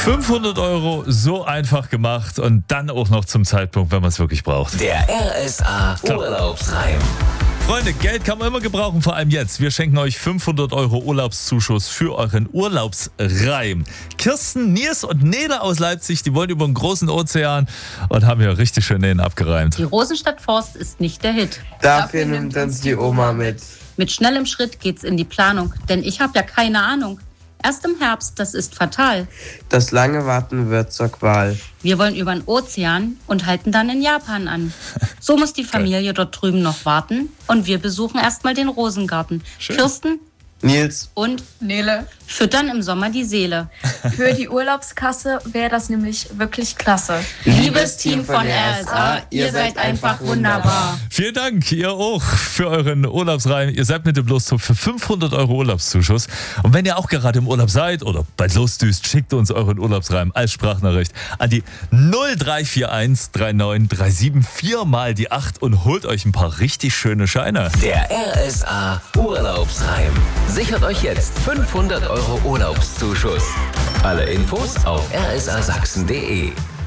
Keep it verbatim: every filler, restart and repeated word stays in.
fünfhundert Euro, so einfach gemacht und dann auch noch zum Zeitpunkt, wenn man es wirklich braucht. Der R S A Urlaubsreim. Freunde, Geld kann man immer gebrauchen, vor allem jetzt. Wir schenken euch fünfhundert Euro Urlaubszuschuss für euren Urlaubsreim. Kirsten, Nils und Nele aus Leipzig, die wollen über den großen Ozean und haben hier richtig schön den abgereimt. Die Rosenstadtforst ist nicht der Hit. Dafür nimmt uns die Oma mit. Mit schnellem Schritt geht's in die Planung, denn ich habe ja keine Ahnung. Erst im Herbst, das ist fatal. Das lange Warten wird zur Qual. Wir wollen über den Ozean und halten dann in Japan an. So muss die Familie dort drüben noch warten und wir besuchen erstmal den Rosengarten. Schön. Kirsten Nils und Nele. füttern im Sommer die Seele. Für die Urlaubskasse wäre das nämlich wirklich klasse. Liebes Team von R S A, ihr seid einfach wunderbar. Vielen Dank, ihr auch, für euren Urlaubsreim. Ihr seid mit dem Loszug für fünfhundert Euro Urlaubszuschuss. Und wenn ihr auch gerade im Urlaub seid oder bald losdüst, schickt uns euren Urlaubsreim als Sprachnachricht an die null drei vier eins drei neun drei sieben vier mal die acht und holt euch ein paar richtig schöne Scheine. Der R S A Urlaubsreim. Sichert euch jetzt fünfhundert Euro Urlaubszuschuss. Alle Infos auf r s a sachsen punkt d e.